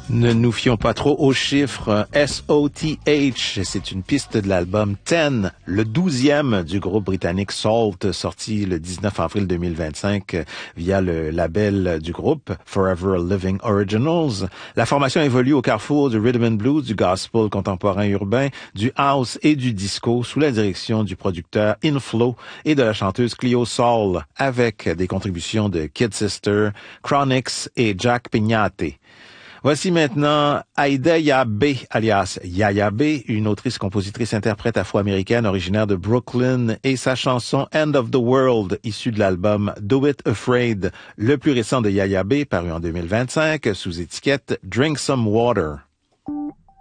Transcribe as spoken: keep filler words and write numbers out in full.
Ne nous fions pas trop aux chiffres. S O T H, c'est une piste de l'album dix, le douzième du groupe britannique Salt, sorti le dix-neuf avril deux mille vingt-cinq via le label du groupe Forever Living Originals. La formation évolue au carrefour du rhythm and blues, du gospel contemporain urbain, du house et du disco sous la direction du producteur Inflow et de la chanteuse Cleo Sol, avec des contributions de Kid Sister, Chronix et Jack Pignate. Voici maintenant Aïda Yabe, alias Yaya B, une autrice-compositrice-interprète afro-américaine originaire de Brooklyn, et sa chanson End of the World, issue de l'album Do It Afraid, le plus récent de Yaya B, paru en deux mille vingt-cinq, sous étiquette Drink Some Water.